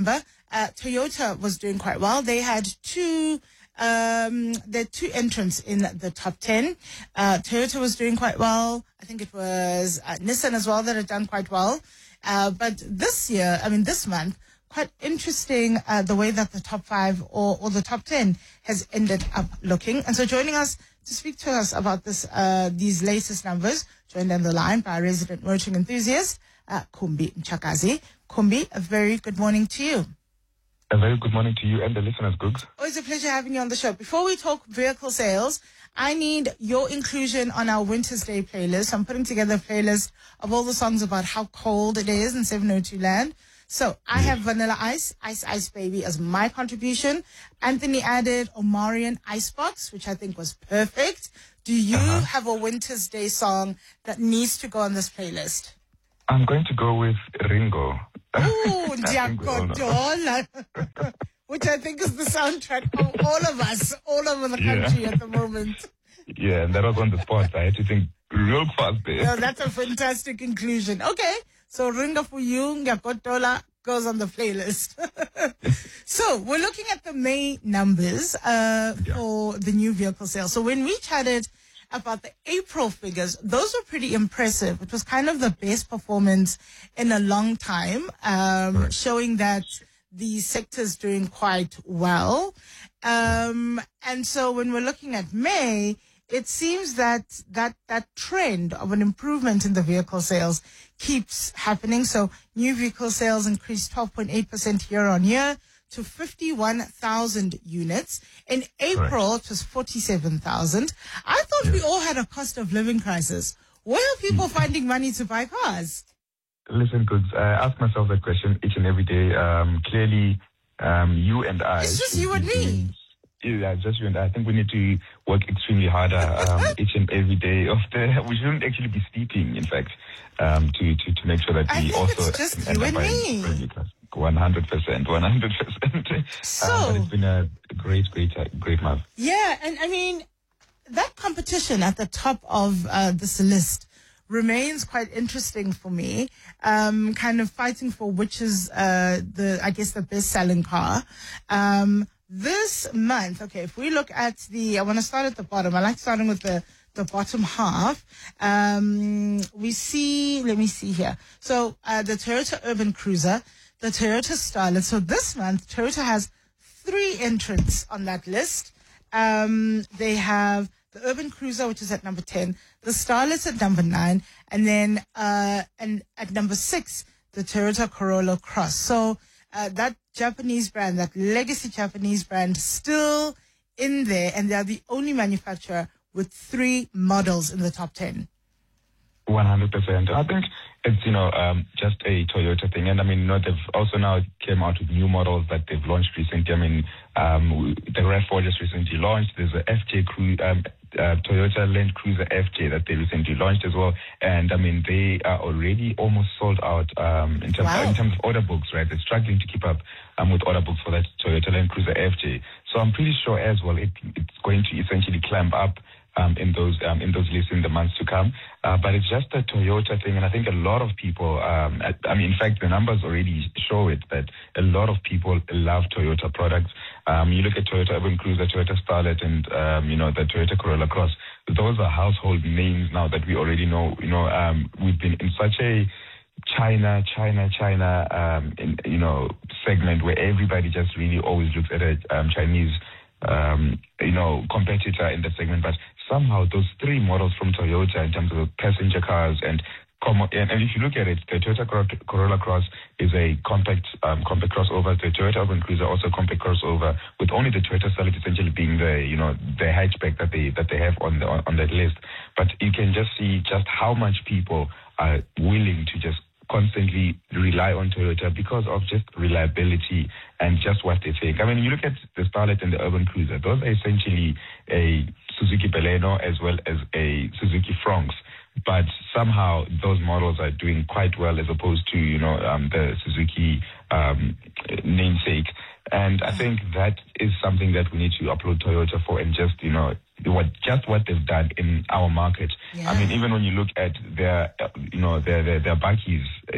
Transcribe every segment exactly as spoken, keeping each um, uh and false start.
remember, uh, Toyota was doing quite well. They had two, um, there two entrants in the top ten. Uh, Toyota was doing quite well. I think it was uh, Nissan as well that had done quite well. Uh, but this year, I mean, this month, quite interesting uh, the way that the top five or, or the top ten has ended up looking. And so joining us to speak to us about this, uh, these latest numbers, joined on the line by a resident motoring enthusiast, uh, Kumbi Mchakazi. Kumbi, a very good morning to you. A very good morning to you and the listeners, Googs. Always a pleasure having you on the show. Before we talk vehicle sales, I need your inclusion on our Winter's Day playlist. I'm putting together a playlist of all the songs about how cold it is in seven oh two land. So I have Vanilla Ice, Ice Ice Baby as my contribution. Anthony added Omarion Icebox, which I think was perfect. Do you uh-huh. have a Winter's Day song that needs to go on this playlist? I'm going to go with Ringo. Ooh, Diakotola. Which I think is the soundtrack of all of us, all over the country yeah. at the moment. Yeah, and that was on the spot. I had to think real fast there. No, that's a fantastic inclusion. Okay, so Ringo for you, Diakotola goes on the playlist. So we're looking at the May numbers uh, yeah. for the new vehicle sales. So when we chatted about the April figures, those were pretty impressive. It was kind of the best performance in a long time, um, right. showing that the sector's doing quite well. Um, and so when we're looking at May, it seems that that, that trend of an improvement in the vehicle sales keeps happening. So new vehicle sales increased twelve point eight percent year on year to fifty-one thousand units. In April, right. it was forty-seven thousand. I thought yes. we all had a cost of living crisis. Where are people finding money to buy cars? Listen, Goods, I ask myself that question each and every day. Um, clearly, um, you and I... It's just you and me. Yeah, just you and I. I think we need to work extremely harder um, each and every day of the... We shouldn't actually be sleeping, in fact, um, to, to, to make sure that I we think also... it's just you and me. one hundred percent, one hundred percent. So, um, but it's been a great, great, great month. Yeah, and I mean, that competition at the top of uh, this list remains quite interesting for me, um, kind of fighting for which is, uh, the, I guess, the best-selling car. Um, this month, okay, if we look at the, I want to start at the bottom. I like starting with the, the bottom half. Um, we see, let me see here. So, uh, the Toyota Urban Cruiser, the Toyota Starlet. So this month, Toyota has three entrants on that list. Um, they have the Urban Cruiser, which is at number ten, the Starlet's at number nine, and then uh, and at number six, the Toyota Corolla Cross. So uh, that Japanese brand, that legacy Japanese brand, still in there, and they're the only manufacturer with three models in the top ten. one hundred percent. I think it's, you know, um, just a Toyota thing. And I mean, you know, they've also now came out with new models that they've launched recently. I mean, um, the RAV four just recently launched. There's a F J Cru- um, uh, Toyota Land Cruiser F J that they recently launched as well. And I mean, they are already almost sold out um, in, terms, wow. in terms of order books, right? They're struggling to keep up um, with order books for that Toyota Land Cruiser F J. So I'm pretty sure as well it, it's going to essentially climb up Um, in those um, in those lists in the months to come, uh, but it's just a Toyota thing, and I think a lot of people. Um, I, I mean, in fact, the numbers already show it that a lot of people love Toyota products. Um, you look at Toyota Urban Cruiser, Toyota Starlet, and um, you know the Toyota Corolla Cross. Those are household names now that we already know. You know, um, we've been in such a China, China, China, um, in, you know, segment where everybody just really always looks at a um, Chinese. Um, you know, competitor in the segment, but somehow those three models from Toyota in terms of passenger cars and and, and if you look at it, the Toyota Corolla Cross is a compact um, compact crossover. The Toyota Urban Cruiser also compact crossover, with only the Toyota Starlet essentially being the you know the hatchback that they that they have on the on, on that list. But you can just see just how much people are willing to just constantly rely on Toyota because of just reliability and just what they think. I mean, you look at the Starlet and the Urban Cruiser; those are essentially a Suzuki Baleno as well as a Suzuki Fronx. But somehow those models are doing quite well as opposed to, you know, um, the Suzuki um, namesake. And I think that is something that we need to applaud Toyota for, and just, you know, what just what they've done in our market. Yeah. I mean, even when you look at their, you know, their their, their bakkies,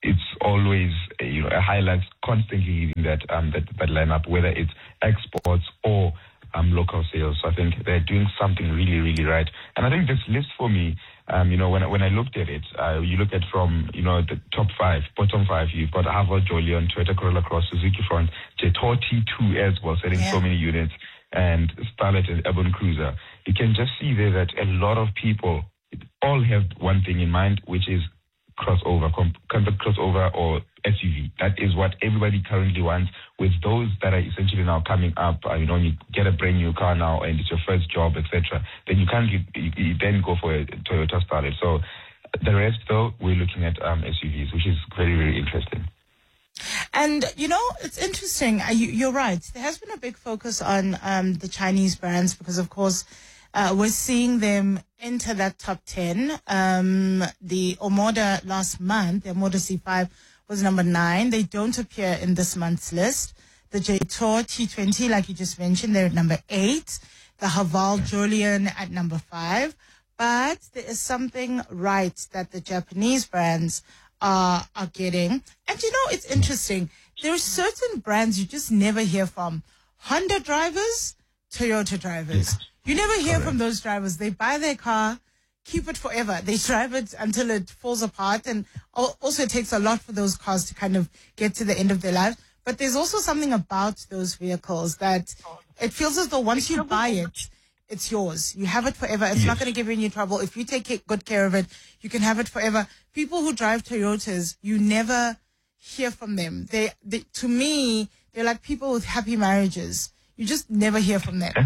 it's always a, you know a highlight constantly leading that um that, that lineup, whether it's exports or um local sales. So I think they're doing something really really right. And I think this list for me, um you know when I, when I looked at it, uh, you look at from you know the top five, bottom five, you've got Haval, Jolion, Toyota Corolla Cross, Suzuki Front, Jetour T two as well, selling Yeah. so many units, and Starlet and Urban Cruiser. You can just see there that a lot of people all have one thing in mind, which is crossover, com- compact crossover or S U V. That is what everybody currently wants. With those that are essentially now coming up, uh, you know, you get a brand new car now and it's your first job, et cetera. Then you can't, you, you then go for a Toyota Starlet. So the rest, though, we're looking at um, S U Vs, which is very, very interesting. And, you know, it's interesting. Uh, you, you're right. There has been a big focus on um, the Chinese brands because, of course, uh, we're seeing them enter that top ten. Um, the Omoda last month, the Omoda C five was number nine. They don't appear in this month's list. The Jetour T twenty, like you just mentioned, they're at number eight. The Haval Jolion at number five. But there is something right that the Japanese brands are, are getting. And, you know, it's interesting. There are certain brands you just never hear from. Honda drivers, Toyota drivers. You never hear from those drivers. They buy their car, keep it forever. They drive it until it falls apart. And al- also it takes a lot for those cars to kind of get to the end of their life. But there's also something about those vehicles that it feels as though once you buy it, it's yours. You have it forever. It's Yes. not going to give you any trouble. If you take it- good care of it, you can have it forever. People who drive Toyotas, you never hear from them. They, they to me, they're like people with happy marriages. You just never hear from them.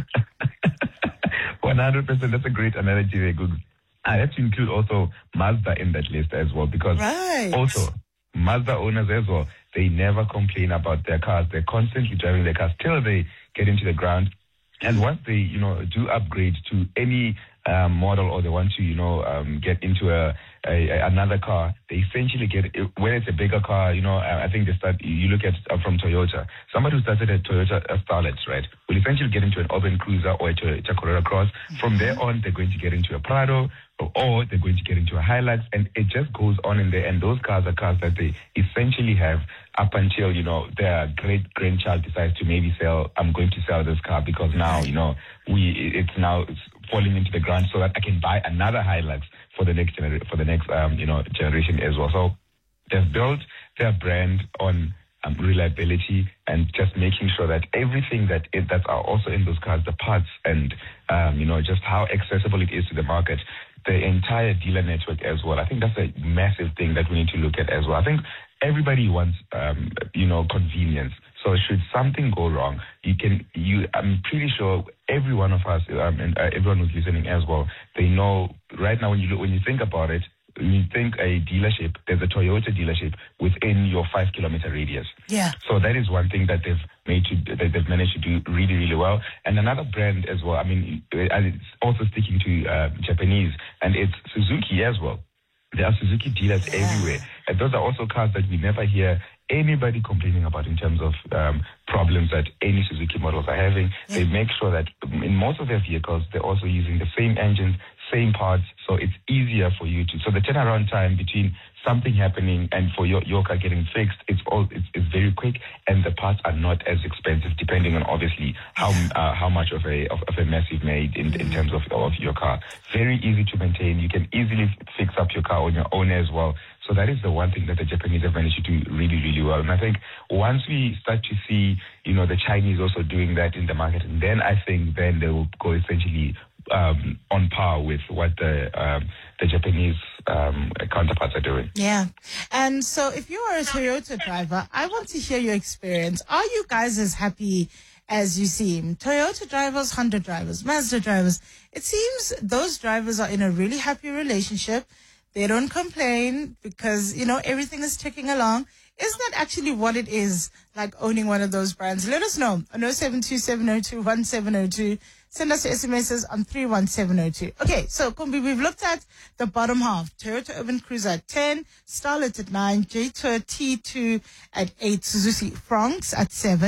one hundred percent. That's a great analogy there, Google. I have to include also Mazda in that list as well, because Right. also Mazda owners as well, they never complain about their cars. They're constantly driving their cars till they get into the ground. And once they, you know, do upgrade to any um, model, or they want to, you know, um, get into a, a, a another car, they essentially get, when it's a bigger car, you know, I I think they start, you look at uh, from Toyota, somebody who started a Toyota a Starlet, right, will essentially get into an urban cruiser or a Toyota Corolla Cross. From there on, they're going to get into a Prado, or they're going to get into a Hilux, and it just goes on in there. And those cars are cars that they essentially have up until, you know, their great grandchild decides to maybe sell, I'm going to sell this car because now, you know, we, it's now it's falling into the ground so that I can buy another Hilux for the next gener- for the next, um, you know, generation as well. So they've built their brand on um, reliability and just making sure that everything that it, that are also in those cars, the parts and, um, you know, just how accessible it is to the market, the entire dealer network as well. I think that's a massive thing that we need to look at as well. I think everybody wants, um, you know, convenience. So should something go wrong, you can, you, I'm pretty sure every one of us, um, and uh, everyone who's listening as well, they know right now when you look, when you think about it, when you think a dealership, there's a Toyota dealership within your five kilometer radius. Yeah. So that is one thing that they've made to, that they've managed to do really, really well. And another brand as well, I mean, it's also sticking to uh, Japanese, and it's Suzuki as well. There are Suzuki dealers Yeah. everywhere. And those are also cars that we never hear anybody complaining about in terms of um, problems that any Suzuki models are having. Yeah. They make sure that in most of their vehicles, they're also using the same engines, same parts, so it's easier for you to, so the turnaround time between something happening and for your, your car getting fixed, it's all, it's, it's very quick, and the parts are not as expensive depending on obviously how uh, how much of a of, of a mess you've made in, in terms of, of your car. Very easy to maintain. You can easily fix up your car on your own as well. So that is the one thing that the Japanese have managed to do really, really well. And I think once we start to see, you know, the Chinese also doing that in the market, and then I think then they will go essentially um, on par with what the um, the Japanese um, counterparts are doing. Yeah. And so if you are a Toyota driver, I want to hear your experience. Are you guys as happy as you seem? Toyota drivers, Honda drivers, Mazda drivers. It seems those drivers are in a really happy relationship. They don't complain because, you know, everything is ticking along. Is that actually what it is, like owning one of those brands? Let us know on oh seven two seven oh two one seven oh two. Send us your S M Ses on three one seven oh two. Okay, so Kumbi, we've looked at the bottom half. Toyota Urban Cruiser at ten, Starlet at nine, Jetour T two at eight, Suzuki Fronx at seven,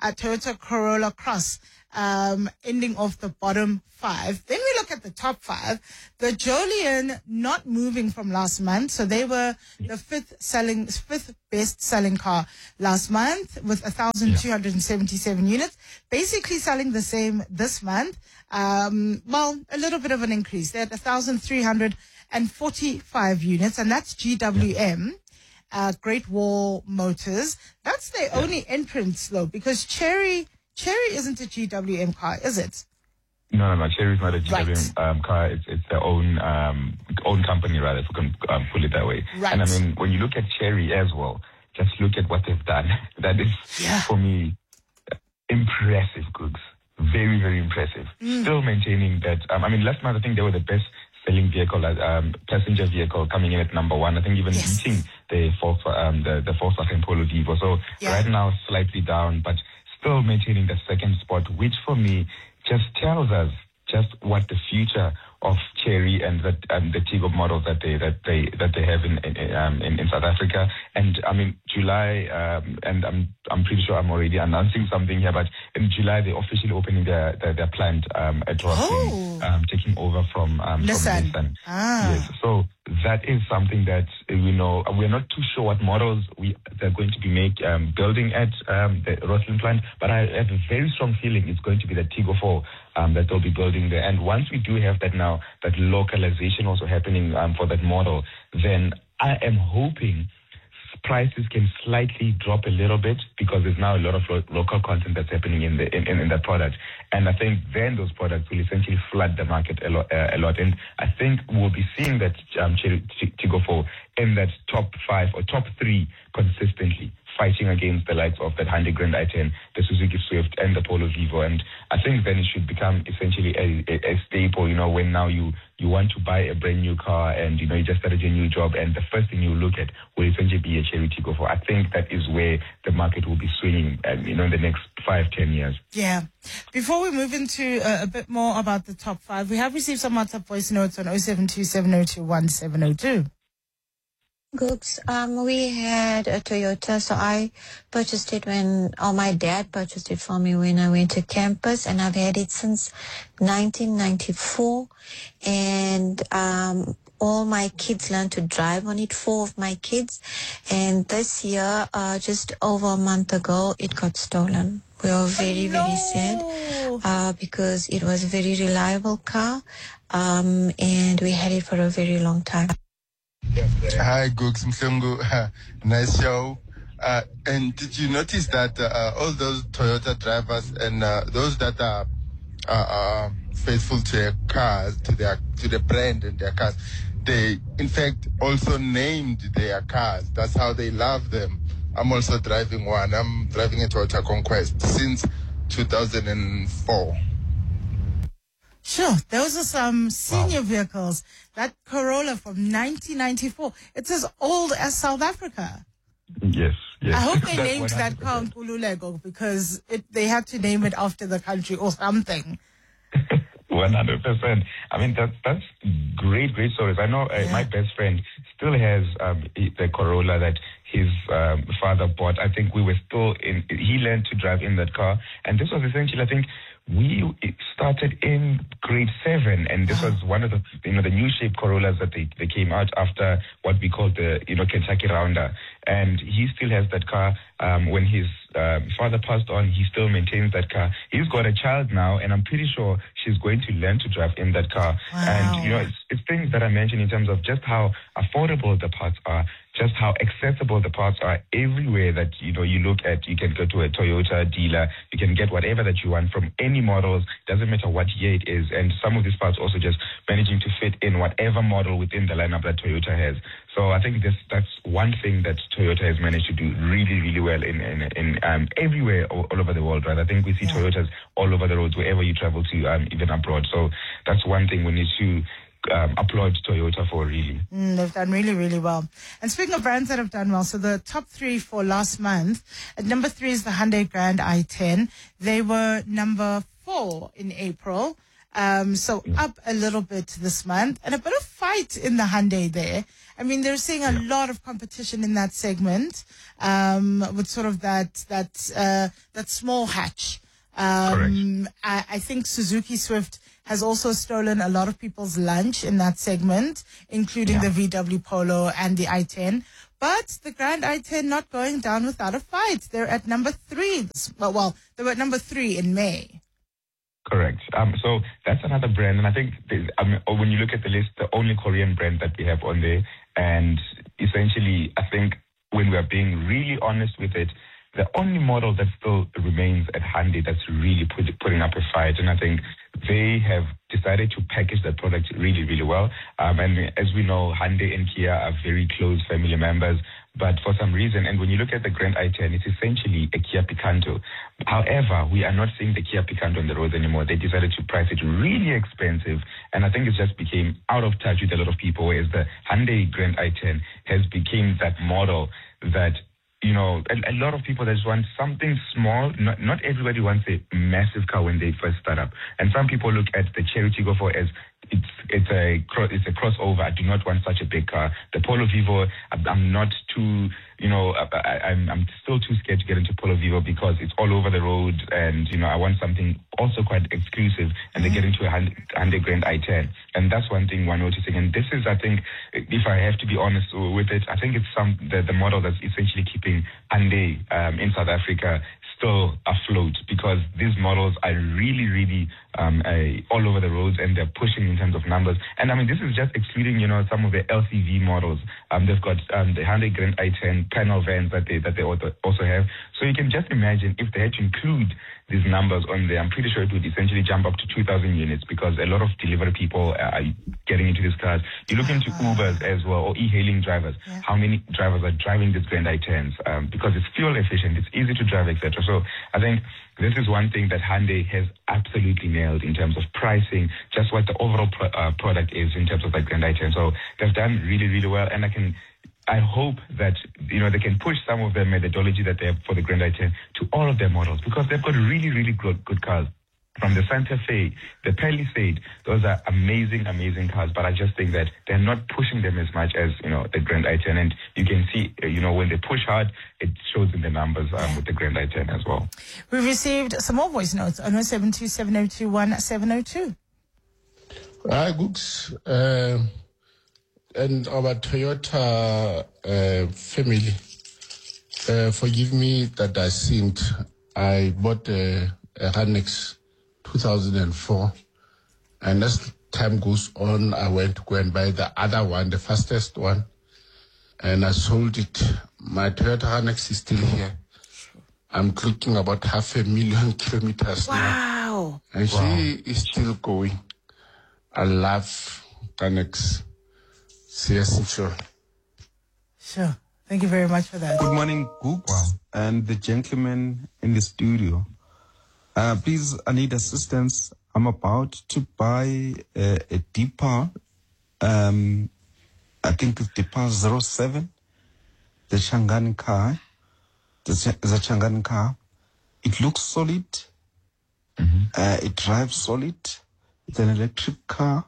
uh, Toyota Corolla Cross, um, ending off the bottom five. Then we look at the top five. The Jolian not moving from last month. So they were the fifth selling, fifth best selling car last month with one thousand two hundred seventy-seven yeah. units. Basically selling the same this month. Um, well, a little bit of an increase. They're at one thousand three hundred forty-five units, and that's G W M. Yeah. Uh, Great Wall Motors. That's their yeah. only entrance, though, because Chery Chery isn't a G W M car, is it? No, no, no. Chery is not a G W M right. um, car. It's it's their own um, own company, rather, if we can um, put it that way. Right. And I mean, when you look at Chery as well, just look at what they've done. That is, yeah. for me, impressive, Googs. Very, very impressive. Mm. Still maintaining that. Um, I mean, last month I think they were the best selling vehicle, um, passenger vehicle, coming in at number one. I think even yes. beating the um, the the Volkswagen Polo Vivo. So yeah. right now slightly down, but still maintaining the second spot, which for me just tells us just what the future of Chery and the um, the Tiggo models that they that they that they have in in, um, in in South Africa. And I mean July, um, and I'm I'm pretty sure I'm already announcing something here, but in July they're officially opening their their, their plant um, at Rosslyn, oh. um, taking over from um, Nissan. from Nissan. Ah. Yes, so that is something that uh, we know. We're not too sure what models we they're going to be make um, building at um, the Rosslyn plant, but I have a very strong feeling it's going to be the Tiggo four um, that they'll be building there. And once we do have that now, that localization also happening um, for that model, then I am hoping prices can slightly drop a little bit because there's now a lot of lo- local content that's happening in the in, in, in that product. And I think then those products will essentially flood the market a lot. Uh, a lot. And I think we'll be seeing that um, Tiggo four in that top five or top three consistently, fighting against the likes of that one hundred grand i ten, the Suzuki Swift, and the Polo Vivo. And I think then it should become essentially a, a, a staple, you know, when now you, you want to buy a brand new car and, you know, you just started your new job and the first thing you look at will essentially be a Chery Tiggo four. I think that is where the market will be swinging, um, you know, in the next five, ten years. Yeah. Before we move into uh, a bit more about the top five, we have received some WhatsApp voice notes on oh seven two seven oh two one seven oh two. Googs, um, we had a Toyota, so I purchased it when, or my dad purchased it for me when I went to campus, and I've had it since nineteen ninety-four, and um, all my kids learned to drive on it, four of my kids, and this year, uh, just over a month ago, it got stolen. We were very, oh, no. very sad uh, because it was a very reliable car, um, and we had it for a very long time. Hi, Googs Mhlungu. Nice show. Uh, and did you notice that uh, all those Toyota drivers and uh, those that are uh, uh, faithful to their cars, to their to the brand and their cars, they in fact also named their cars. That's how they love them. I'm also driving one. I'm driving a Toyota Conquest since two thousand four. Sure, those are some senior wow. vehicles. That Corolla from nineteen ninety-four, it's as old as South Africa. Yes, yes. I hope they named that car Nkululeko because it, they had to name it after the country or something. one hundred percent. I mean, that's, that's great, great stories. I know uh, Yeah. my best friend still has um, the Corolla that his um, father bought. I think we were still in, he learned to drive in that car. And this was essentially, I think, we started in grade seven, and this was one of the, you know, the new shape Corollas that they, they came out after what we call the, you know, Kentucky Rounder. And he still has that car. Um, when his um, father passed on, he still maintains that car. He's got a child now, and I'm pretty sure she's going to learn to drive in that car. Wow. And, you know, it's, it's things that I mentioned in terms of just how affordable the parts are, just how accessible the parts are everywhere that, you know, you look at. You can go to a Toyota dealer, you can get whatever that you want from any models, doesn't matter what year it is. And some of these parts also just managing to fit in whatever model within the lineup that Toyota has. So I think this that's one thing that Toyota has managed to do really, really well in in, in um, everywhere all, all over the world, right? I think we see yeah. Toyotas all over the roads wherever you travel to, um, even abroad. So that's one thing we need to Um, applaud Toyota for, really. Mm, they've done really, really well. And speaking of brands that have done well, so the top three for last month, at number three is the Hyundai Grand i ten. They were number four in April. Um, so up a little bit this month, and a bit of fight in the Hyundai there. I mean, they're seeing a lot of competition in that segment, um, with sort of that, that, uh, that small hatch. Um, I, I think Suzuki Swift has also stolen a lot of people's lunch in that segment, including Yeah. the V W Polo and the i ten. But the Grand i ten not going down without a fight. They're at number three. this- Well, well they were at number three in May. Correct. Um, so that's another brand, and I think the, I mean, when you look at the list, the only Korean brand that we have on there, and essentially, I think when we are being really honest with it, the only model that still remains at Hyundai that's really put, putting up a fight, and I think they have decided to package that product really, really well. Um, and as we know, Hyundai and Kia are very close family members. But for some reason, and when you look at the Grand i ten, it's essentially a Kia Picanto. However, we are not seeing the Kia Picanto on the road anymore. They decided to price it really expensive, and I think it just became out of touch with a lot of people, whereas the Hyundai Grand i ten has become that model that, you know, a, a lot of people that just want something small. Not, not everybody wants a massive car when they first start up. And some people look at the Chery Tiggo four as it's it's a cro- it's a crossover. I do not want such a big car. The Polo Vivo, I'm, I'm not too, you know, I, I, I'm I'm still too scared to get into Polo Vivo because it's all over the road, and you know, I want something also quite exclusive. And they get into a Hyundai Grand i ten, and that's one thing we're noticing. And this is, I think, if I have to be honest with it, I think it's some the, the model that's essentially keeping Hyundai um, in South Africa still afloat, because these models are really, really um, uh, all over the roads, and they're pushing in terms of numbers. And I mean, this is just excluding, you know, some of the L C V models. Um, they've got um, the Hyundai Grand i ten panel vans that they that they also have. So you can just imagine if they had to include these numbers on there, I'm pretty sure it would essentially jump up to two thousand units, because a lot of delivery people are getting into these cars. You look into Ubers as well, or e-hailing drivers. Yeah. How many drivers are driving these Grand i tens? Um, because it's fuel efficient, it's easy to drive, et cetera. So I think this is one thing that Hyundai has absolutely nailed in terms of pricing, just what the overall pro- uh, product is in terms of that Grand i ten. So they've done really, really well, and I can. I hope that, you know, they can push some of the methodology that they have for the Grand i ten to all of their models, because they've got really, really good, good cars. From the Santa Fe, the Palisade, those are amazing, amazing cars. But I just think that they're not pushing them as much as, you know, the Grand i ten. And you can see, you know, when they push hard, it shows in the numbers um, with the Grand i ten as well. We've received some more voice notes on oh seven two, seven oh two, one seven oh two. Hi, Gooks. Uh, and our Toyota uh, family. Uh, forgive me that I sinned. I bought a, a Hanex two thousand four, and as time goes on, I went to go and buy the other one, the fastest one, and I sold it. My Toyota Hanex is still here. I'm clocking about half a million kilometers now. Wow. And Wow. she is still going. I love Hanex. Yes, sure. Sure. Thank you very much for that. Good morning, Gooks, Wow. and the gentlemen in the studio. Uh, please, I need assistance. I'm about to buy a, a Deepal. Um, I think it's Deepal zero seven, the Changani car. The, Ch- the Changani car. It looks solid. Mm-hmm. Uh, it drives solid. It's an electric car.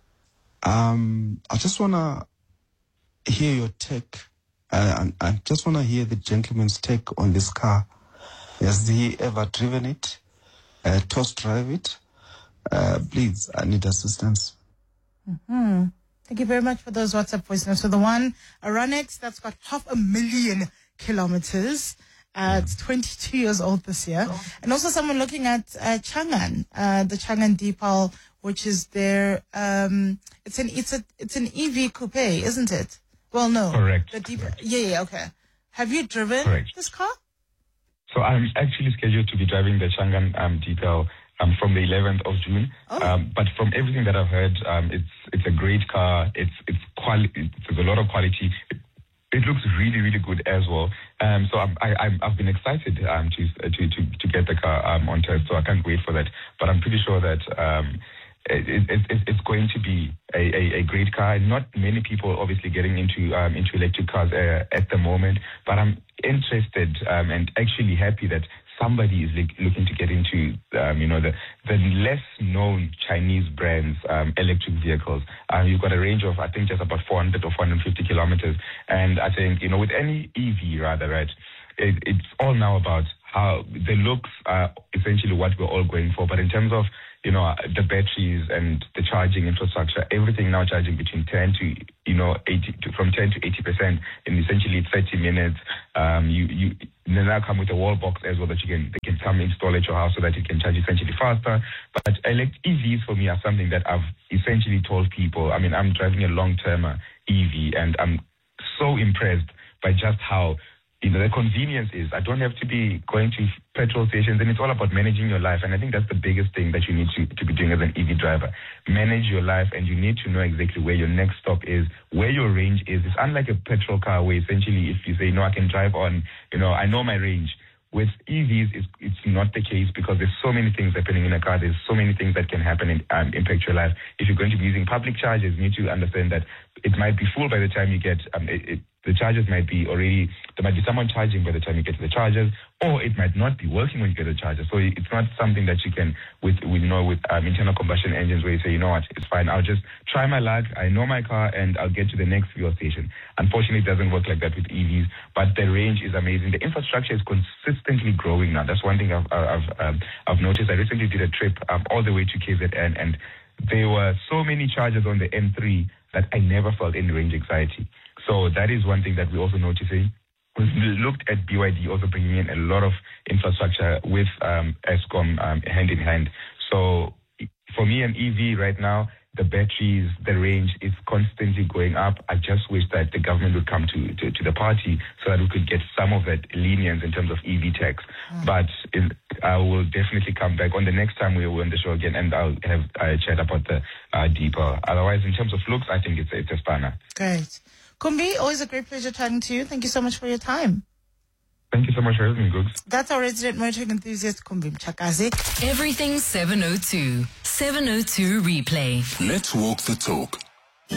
Um, I just want to hear your take. Uh, and I just want to hear the gentleman's take on this car. Has he ever driven it? Uh, toast drive it? Uh, please, I need assistance. Mm-hmm. Thank you very much for those WhatsApp voice notes. So the one, a Ronex, that's got half a million kilometers. Uh, it's twenty-two years old this year. And also someone looking at uh, Chang'an, uh, the Chang'an Deepal, which is their, um, it's an, it's a, it's an E V coupe, isn't it? Well, no. Correct. The Deep, Correct. yeah, yeah, okay. Have you driven Correct. this car? So I'm actually scheduled to be driving the Chang'an um, Deepal um, from the eleventh of June. Oh. Um, but from everything that I've heard, um, it's it's a great car. It's it's quali- It's a lot of quality. It, it looks really really good as well. Um, so I'm, I, I'm, I've been excited um, to, to to to get the car um, on test. So I can't wait for that. But I'm pretty sure that um, it, it, it, it's going to be a, a, a great car. Not many people obviously getting into um, into electric cars uh, at the moment, but I'm interested um, and actually happy that somebody is li- looking to get into, um, you know, the, the less known Chinese brands, um, electric vehicles. Uh, you've got a range of, I think, just about four hundred or four hundred fifty kilometers. And I think, you know, with any E V rather, right, it, it's all now about how the looks are essentially what we're all going for. But in terms of, you know, the batteries and the charging infrastructure, everything now charging between ten to, you know, eighty to, from ten to eighty percent in essentially thirty minutes. Um, you, you, they now come with a wall box as well that you can, they can come install at your house so that you can charge essentially faster. But elect E Vs for me are something that I've essentially told people. I mean, I'm driving a long-term uh, E V and I'm so impressed by just how, you know, the convenience is. I don't have to be going to petrol stations, and it's all about managing your life. And I think that's the biggest thing that you need to, to be doing as an E V driver. Manage your life, and you need to know exactly where your next stop is, where your range is. It's unlike a petrol car where essentially if you say, no, I can drive on, you know, I know my range. With E Vs, it's, it's not the case because there's so many things happening in a car. There's so many things that can happen and um, impact your life. If you're going to be using public chargers, you need to understand that it might be full by the time you get, um, it, it, the chargers might be already, there might be someone charging by the time you get to the chargers, or it might not be working when you get to the charger. So it's not something that you can, with, with you know, with um, internal combustion engines where you say, you know what, it's fine, I'll just try my luck, I know my car, and I'll get to the next fuel station. Unfortunately, it doesn't work like that with E Vs, but the range is amazing. The infrastructure is consistently growing now. That's one thing I've, I've, um, I've noticed. I recently did a trip um, all the way to K Z N, and there were so many chargers on the N three that I never felt any range anxiety. So that is one thing that we're also noticing. We've looked at B Y D also bringing in a lot of infrastructure with um, Eskom um, hand in hand. So for me, an E V right now, the batteries, the range is constantly going up. I just wish that the government would come to, to, to the party so that we could get some of that lenience in terms of E V tax. Mm. But in, I will definitely come back on the next time we're on the show again, and I'll have a chat about the uh, deeper. Otherwise, in terms of looks, I think it's, it's a spanner. Great. Kumbi, always a great pleasure talking to you. Thank you so much for your time. Thank you so much for having me, Googs. That's our resident motoring enthusiast, Kumbi Mchakazi. Everything seven oh two. seven oh two replay. Let's walk the talk.